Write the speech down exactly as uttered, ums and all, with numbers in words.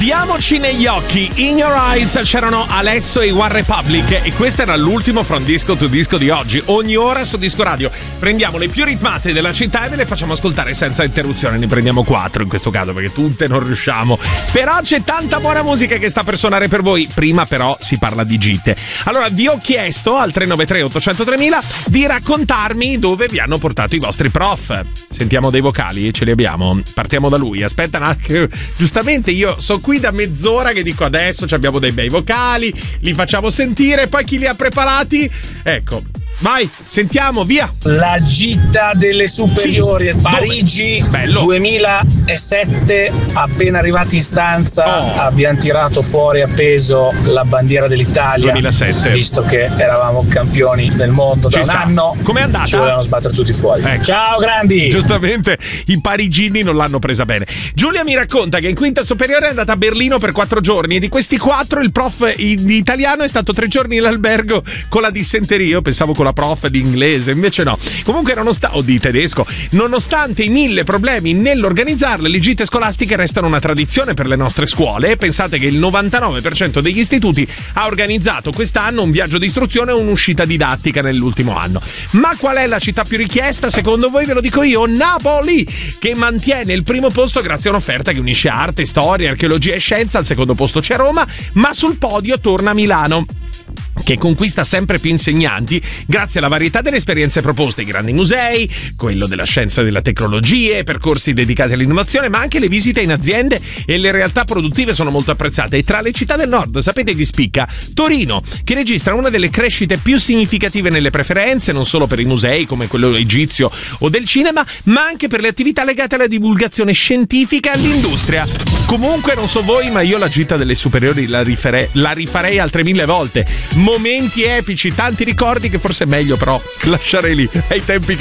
Guardiamoci negli occhi, In Your Eyes, c'erano Alesso e One Republic e questo era l'ultimo From Disco to Disco di oggi. Ogni ora su Disco Radio prendiamo le più ritmate della città e ve le facciamo ascoltare senza interruzione. Ne prendiamo quattro in questo caso perché tutte non riusciamo. Però c'è tanta buona musica che sta per suonare per voi. Prima però si parla di gite. Allora vi ho chiesto al tre nove tre otto zero zero tre mila di raccontarmi dove vi hanno portato i vostri prof. Sentiamo dei vocali, ce li abbiamo. Partiamo da lui. Aspetta, no, giustamente io sono qui da mezz'ora che dico adesso abbiamo dei bei vocali, li facciamo sentire, poi chi li ha preparati? Ecco, vai, sentiamo, via. La gita delle superiori, sì. Parigi. Bello. duemilasette, appena arrivati in stanza oh. abbiamo tirato fuori appeso la bandiera dell'Italia. duemilasette. Visto che eravamo campioni del mondo da Ci un sta. anno. Com'è andata? Ci volevano sbattere tutti fuori. Ecco. Ciao grandi. Giustamente i parigini non l'hanno presa bene. Giulia mi racconta che in quinta superiore è andata a Berlino per quattro giorni e di questi quattro il prof in italiano è stato tre giorni in albergo con la dissenteria. Io pensavo con la prof di inglese, invece no. Comunque erano sta- o di tedesco. Nonostante i mille problemi nell'organizzarle, le gite scolastiche restano una tradizione per le nostre scuole e pensate che il novantanove per cento degli istituti ha organizzato quest'anno un viaggio di istruzione o un'uscita didattica nell'ultimo anno. Ma qual è la città più richiesta? Secondo voi ve lo dico io, Napoli, che mantiene il primo posto grazie a un'offerta che unisce arte, storia, archeologia e scienza. Al secondo posto c'è Roma, ma sul podio torna Milano, che conquista sempre più insegnanti grazie alla varietà delle esperienze proposte, i grandi musei, quello della scienza e della tecnologia, percorsi dedicati all'innovazione, ma anche le visite in aziende e le realtà produttive sono molto apprezzate. E tra le città del nord, sapete chi spicca? Torino, che registra una delle crescite più significative nelle preferenze, non solo per i musei come quello egizio o del cinema, ma anche per le attività legate alla divulgazione scientifica e all'industria. Comunque non so voi, ma io la gita delle superiori la rifarei, la rifarei altre mille volte. Momenti epici, tanti ricordi che forse è meglio però lasciare lì ai tempi che